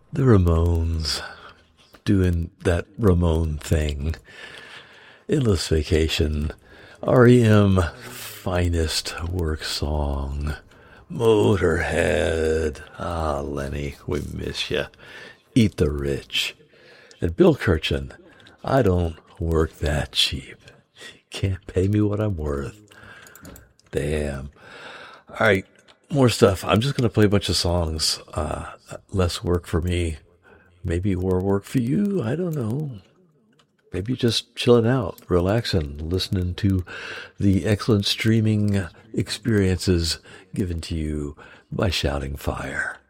The Ramones doing that Ramone thing. Endless Vacation. REM finest work song. Motorhead. Ah, Lenny, we miss you. Eat the Rich. And Bill Kirchen. I don't work that cheap. You can't pay me what I'm worth. Damn. All right, more stuff. I'm just going to play a bunch of songs. Less work for me. Maybe more work for you. I don't know. Maybe just chilling out, relaxing, listening to the excellent streaming experiences given to you by Shouting Fire.